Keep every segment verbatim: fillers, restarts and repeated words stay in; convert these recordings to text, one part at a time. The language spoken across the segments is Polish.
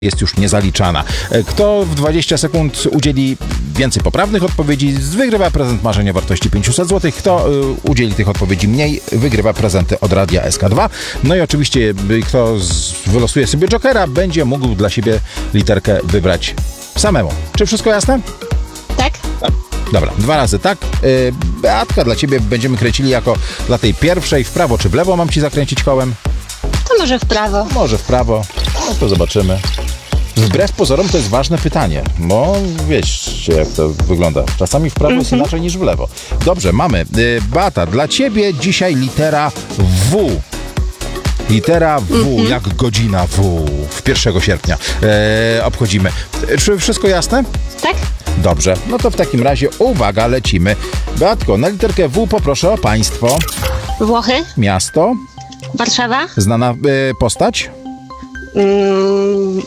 jest już niezaliczana. Kto w dwadzieścia sekund udzieli więcej poprawnych odpowiedzi, wygrywa prezent marzeń o wartości pięćset złotych. Kto udzieli tych odpowiedzi mniej, wygrywa prezenty od Radia S K dwa. No i oczywiście kto wylosuje sobie jokera, będzie mógł dla siebie literkę wybrać samemu. Czy wszystko jasne? Tak. Dobra, dwa razy tak. Beatka, dla ciebie będziemy kręcili jako dla tej pierwszej. W prawo czy w lewo mam ci zakręcić kołem? To może w prawo. Może w prawo. No to zobaczymy. Wbrew pozorom to jest ważne pytanie, bo wiecie jak to wygląda. Czasami w prawo mm-hmm. jest inaczej niż w lewo. Dobrze, mamy. Beata, dla ciebie dzisiaj litera W. Litera W, mm-hmm. jak godzina W. W pierwszego sierpnia e, obchodzimy. Czy wszystko jasne? Tak. Dobrze, no to w takim razie uwaga, lecimy. Beatko, na literkę W poproszę o państwo. Włochy. Miasto. Warszawa. Znana e, postać. Mm,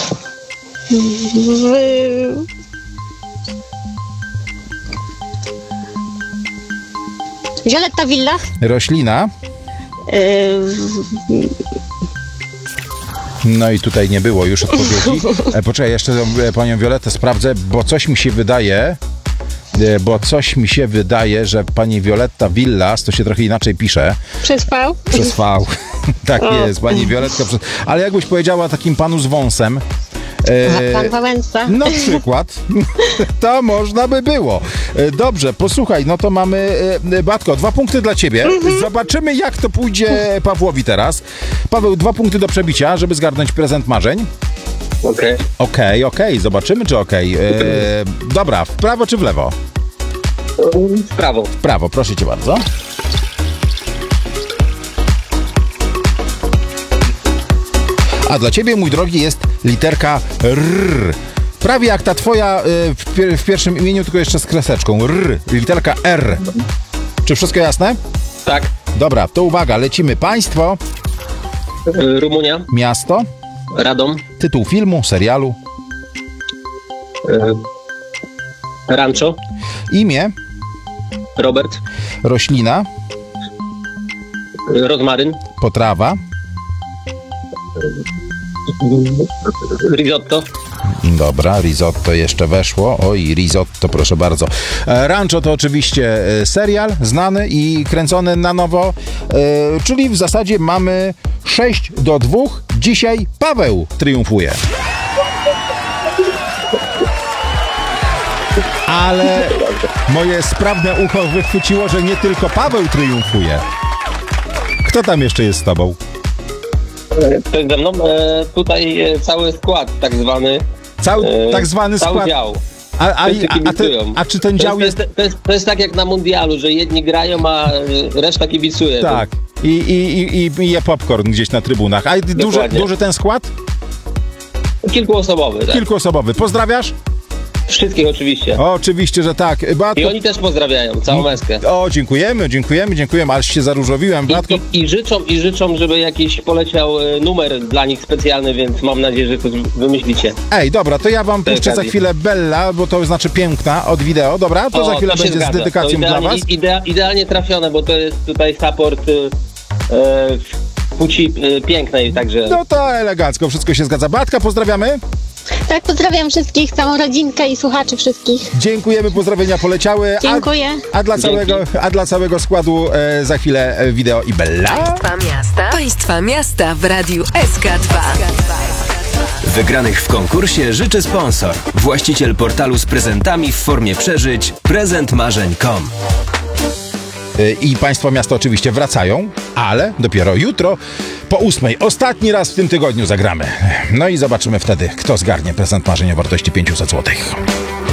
w... Violetta Villa. Roślina. Yy... No i tutaj nie było już odpowiedzi. E, poczekaj, jeszcze e, panią Violettę sprawdzę, bo coś mi się wydaje, e, bo coś mi się wydaje, że pani Violetta Villas, to się trochę inaczej pisze. Przez V? Przez V. Tak o. jest, pani Violettka. Przez... Ale jakbyś powiedziała takim panu z wąsem, E, Pan Wałęsa. Na przykład. To można by było. E, dobrze, posłuchaj, no to mamy, e, Batko, dwa punkty dla ciebie. Mm-hmm. Zobaczymy, jak to pójdzie Pawłowi teraz. Paweł, dwa punkty do przebicia, żeby zgarnąć prezent marzeń. Okej. Okay. Okej, okay, okej, okay. Zobaczymy, czy okej. Okay. E, dobra, w prawo czy w lewo? W prawo. W prawo, proszę cię bardzo. A dla ciebie, mój drogi, jest literka R. Prawie jak ta twoja y, w, pier- w pierwszym imieniu, tylko jeszcze z kreseczką. R. Literka R. Czy wszystko jasne? Tak. Dobra, to uwaga, lecimy. Państwo. Rumunia. Miasto. Radom. Tytuł filmu, serialu. Y- Rancho. Imię. Robert. Roślina. Y- Rozmaryn. Potrawa. Risotto. Dobra, risotto jeszcze weszło. Oj, risotto, proszę bardzo. E, Rancho to oczywiście e, serial znany i kręcony na nowo, e, czyli w zasadzie mamy sześć do dwóch. Dzisiaj Paweł triumfuje. Ale moje sprawne ucho wychwyciło, że nie tylko Paweł triumfuje. Kto tam jeszcze jest z tobą? Przede mną e, tutaj e, cały skład tak zwany. Cały e, tak zwany cały skład. dział. A, a, a, a, te, a czy ten to dział jest, jest... To jest, to jest tak jak na mundialu, że jedni grają, a reszta kibicuje. Tak. I, i, i, i je popcorn gdzieś na trybunach. A duży, duży ten skład? Kilkuosobowy. Tak. Kilkuosobowy. Pozdrawiasz? Wszystkich oczywiście. O, oczywiście, że tak. Batko... I oni też pozdrawiają, całą meskę. O, dziękujemy, dziękujemy, dziękujemy, ale się zaróżowiłem. Batko... I, i, I życzą, i życzą, żeby jakiś poleciał numer dla nich specjalny, więc mam nadzieję, że to wymyślicie. Ej, dobra, to ja wam puszczę za chwilę Bella, bo to znaczy piękna od wideo, dobra? To o, za chwilę to będzie zgadza. Z dedykacją dla was. Idea, idealnie trafione, bo to jest tutaj support y, y, płci y, pięknej, także... No to elegancko, wszystko się zgadza. Batka, pozdrawiamy. Tak, pozdrawiam wszystkich, całą rodzinkę i słuchaczy wszystkich. Dziękujemy, pozdrowienia poleciały. Dziękuję. A, a, dla, całego, a dla całego składu e, za chwilę e, wideo i Bella. Państwa miasta. Państwa miasta w Radiu S K dwa. Wygranych w konkursie życzy sponsor. Właściciel portalu z prezentami w formie przeżyć prezent marzeń kropka com. I państwo miasta oczywiście wracają, ale dopiero jutro po ósmej, ostatni raz w tym tygodniu zagramy. No i zobaczymy wtedy, kto zgarnie prezent marzeń o wartości pięćset złotych.